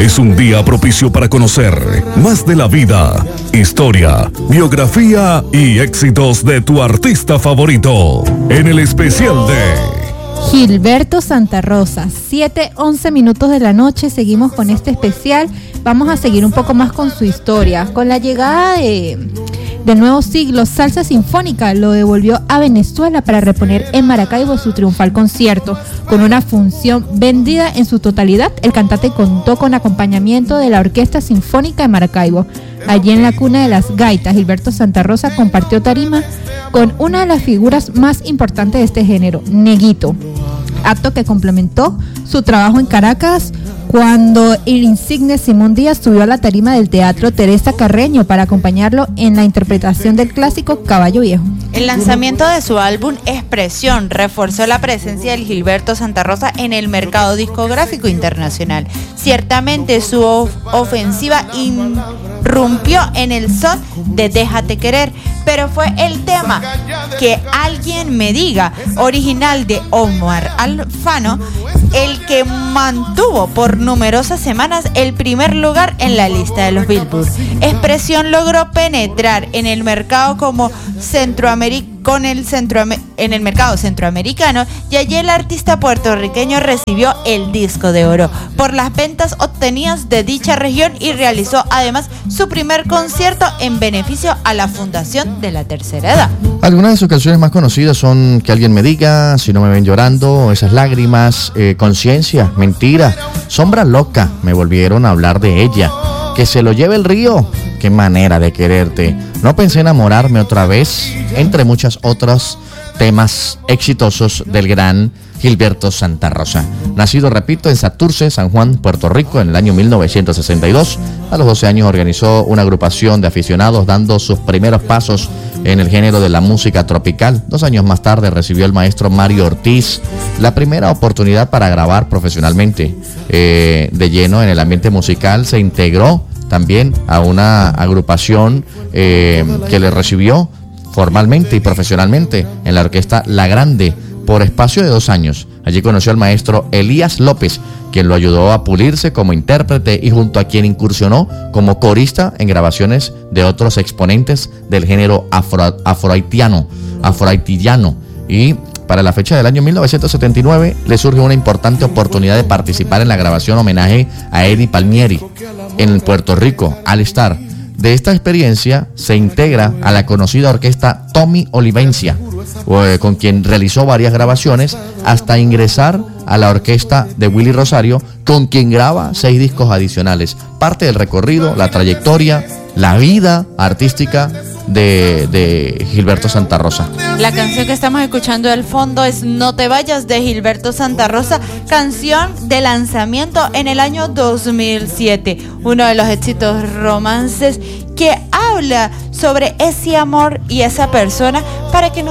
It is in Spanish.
Es un día propicio para conocer más de la vida, historia, biografía y éxitos de tu artista favorito. En el especial de Gilberto Santa Rosa, 7:11 minutos de la noche. Seguimos con este especial. Vamos a seguir un poco más con su historia. Con la llegada del nuevo siglo, Salsa Sinfónica lo devolvió a Venezuela para reponer en Maracaibo su triunfal concierto. Con una función vendida en su totalidad, el cantante contó con acompañamiento de la Orquesta Sinfónica de Maracaibo. Allí en la cuna de las gaitas, Gilberto Santa Rosa compartió tarima con una de las figuras más importantes de este género, Neguito, acto que complementó su trabajo en Caracas cuando el insigne Simón Díaz subió a la tarima del Teatro Teresa Carreño para acompañarlo en la interpretación del clásico Caballo Viejo. El lanzamiento de su álbum Expresión reforzó la presencia del Gilberto Santa Rosa en el mercado discográfico internacional. Ciertamente su ofensiva irrumpió en el son de Déjate Querer, pero fue el tema Que Alguien Me Diga, original de Omar Alfano, el que mantuvo por numerosas semanas el primer lugar en la lista de los Billboard. Expresión logró penetrar en el mercado en el mercado centroamericano, y allí el artista puertorriqueño recibió el disco de oro por las ventas obtenidas de dicha región y realizó además su primer concierto en beneficio a la Fundación de la Tercera Edad. Algunas de sus canciones más conocidas son Que Alguien Me Diga, Si No Me Ven Llorando, Esas Lágrimas, Conciencia, Mentira, Sombra Loca, Me Volvieron a Hablar de Ella, Que Se Lo Lleve el Río, Qué Manera de Quererte, No Pensé Enamorarme Otra Vez, entre muchos otros temas exitosos del gran Gilberto Santa Rosa. Nacido, repito, en Santurce, San Juan, Puerto Rico, en el año 1962. A los 12 años organizó una agrupación de aficionados dando sus primeros pasos en el género de la música tropical. 2 años más tarde recibió el maestro Mario Ortiz la primera oportunidad para grabar profesionalmente. De lleno en el ambiente musical, se integró también a una agrupación que le recibió formalmente y profesionalmente en la orquesta La Grande por espacio de 2 años. Allí conoció al maestro Elías López, quien lo ayudó a pulirse como intérprete y junto a quien incursionó como corista en grabaciones de otros exponentes del género afrohaitiano. Y para la fecha del año 1979 le surge una importante oportunidad de participar en la grabación homenaje a Eddie Palmieri en Puerto Rico, All Star. De esta experiencia se integra a la conocida orquesta Tommy Olivencia, con quien realizó varias grabaciones hasta ingresar a la orquesta de Willy Rosario, con quien graba 6 discos adicionales. Parte del recorrido, la trayectoria, la vida artística de Gilberto Santa Rosa. La canción que estamos escuchando al fondo es No Te Vayas, de Gilberto Santa Rosa, canción de lanzamiento en el año 2007, uno de los éxitos romances que habla sobre ese amor y esa persona para que